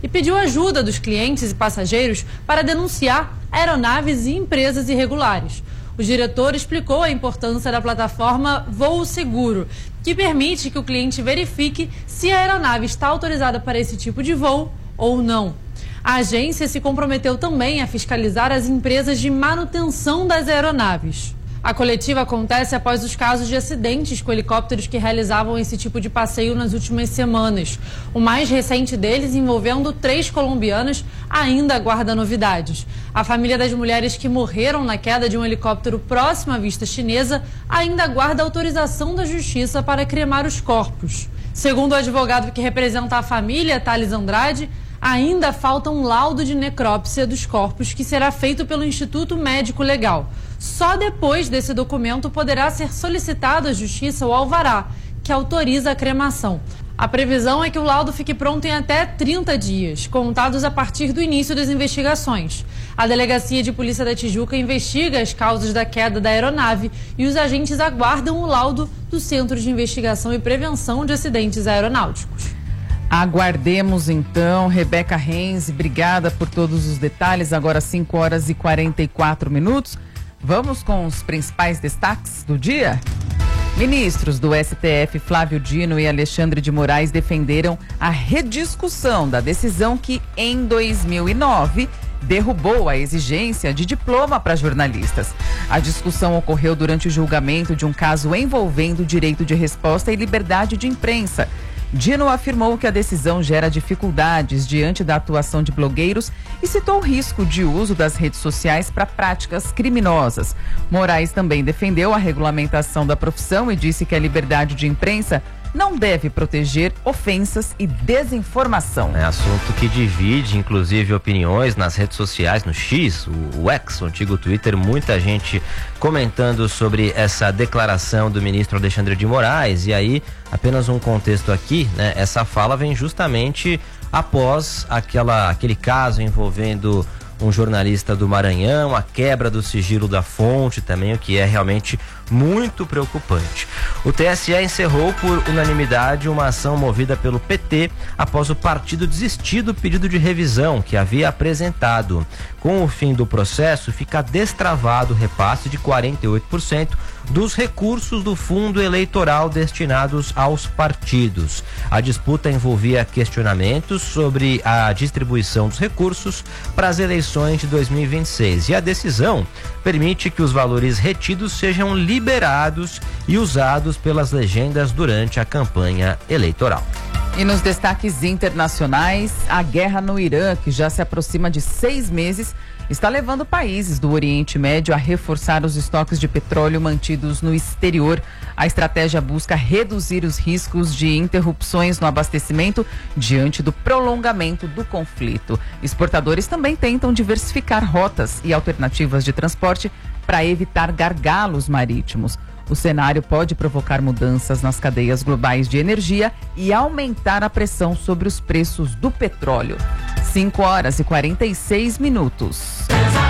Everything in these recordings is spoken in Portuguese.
e pediu ajuda dos clientes e passageiros para denunciar aeronaves e empresas irregulares. O diretor explicou a importância da plataforma Voo Seguro, que permite que o cliente verifique se a aeronave está autorizada para esse tipo de voo ou não. A agência se comprometeu também a fiscalizar as empresas de manutenção das aeronaves. A coletiva acontece após os casos de acidentes com helicópteros que realizavam esse tipo de passeio nas últimas semanas. O mais recente deles, envolvendo 3 colombianas, ainda aguarda novidades. A família das mulheres que morreram na queda de um helicóptero próximo à vista chinesa ainda aguarda autorização da justiça para cremar os corpos. Segundo o advogado que representa a família, Thales Andrade, ainda falta um laudo de necrópsia dos corpos que será feito pelo Instituto Médico Legal. Só depois desse documento poderá ser solicitado à Justiça o alvará, que autoriza a cremação. A previsão é que o laudo fique pronto em até 30 dias, contados a partir do início das investigações. A Delegacia de Polícia da Tijuca investiga as causas da queda da aeronave e os agentes aguardam o laudo do Centro de Investigação e Prevenção de Acidentes Aeronáuticos. Aguardemos então. Rebeca Renz, obrigada por todos os detalhes. Agora 5 horas e 44 minutos. Vamos com os principais destaques do dia? Ministros do STF, Flávio Dino e Alexandre de Moraes, defenderam a rediscussão da decisão que, em 2009, derrubou a exigência de diploma para jornalistas. A discussão ocorreu durante o julgamento de um caso envolvendo direito de resposta e liberdade de imprensa. Dino afirmou que a decisão gera dificuldades diante da atuação de blogueiros e citou o risco de uso das redes sociais para práticas criminosas. Moraes também defendeu a regulamentação da profissão e disse que a liberdade de imprensa não deve proteger ofensas e desinformação. É assunto que divide, inclusive, opiniões nas redes sociais, no X, o X, o antigo Twitter, muita gente comentando sobre essa declaração do ministro Alexandre de Moraes. E aí, apenas um contexto aqui, né? Essa fala vem justamente após aquele caso envolvendo um jornalista do Maranhão, a quebra do sigilo da fonte também, o que é realmente muito preocupante. O TSE encerrou por unanimidade uma ação movida pelo PT após o partido desistir do pedido de revisão que havia apresentado. Com o fim do processo, fica destravado o repasse de 48% dos recursos do fundo eleitoral destinados aos partidos. A disputa envolvia questionamentos sobre a distribuição dos recursos para as eleições de 2026 e a decisão permite que os valores retidos sejam liberados e usados pelas legendas durante a campanha eleitoral. E nos destaques internacionais, a guerra no Irã, que já se aproxima de 6 meses, está levando países do Oriente Médio a reforçar os estoques de petróleo mantidos no exterior. A estratégia busca reduzir os riscos de interrupções no abastecimento diante do prolongamento do conflito. Exportadores também tentam diversificar rotas e alternativas de transporte para evitar gargalos marítimos. O cenário pode provocar mudanças nas cadeias globais de energia e aumentar a pressão sobre os preços do petróleo. 5 horas e 46 minutos.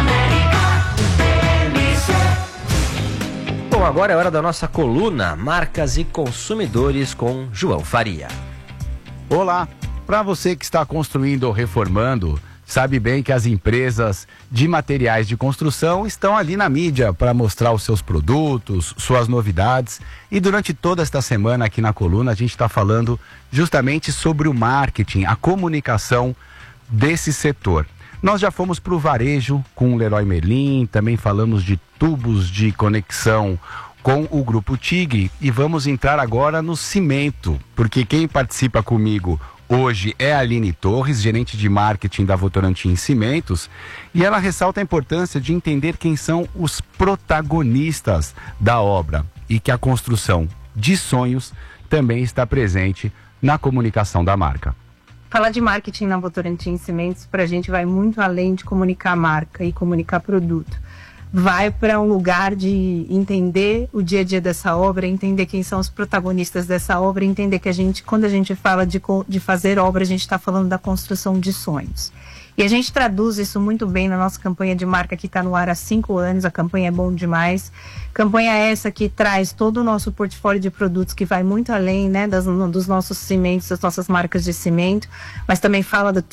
Bom, agora é hora da nossa coluna Marcas e Consumidores com João Faria. Olá, para você que está construindo ou reformando, sabe bem que as empresas de materiais de construção estão ali na mídia para mostrar os seus produtos, suas novidades. E durante toda esta semana aqui na coluna a gente está falando justamente sobre o marketing, a comunicação desse setor. Nós já fomos para o varejo com o Leroy Merlin, também falamos de tubos de conexão com o Grupo TIG e vamos entrar agora no cimento, porque quem participa comigo hoje é a Aline Torres, gerente de marketing da Votorantim Cimentos, e ela ressalta a importância de entender quem são os protagonistas da obra e que a construção de sonhos também está presente na comunicação da marca. Falar de marketing na Votorantim Cimentos para a gente vai muito além de comunicar a marca e comunicar produto. Vai para um lugar de entender o dia a dia dessa obra, entender quem são os protagonistas dessa obra, entender que quando a gente fala de fazer obra, a gente está falando da construção de sonhos. E a gente traduz isso muito bem na nossa campanha de marca que está no ar há 5 anos, a campanha é bom demais. Campanha essa que traz todo o nosso portfólio de produtos que vai muito além, né, dos nossos cimentos, das nossas marcas de cimento, mas também fala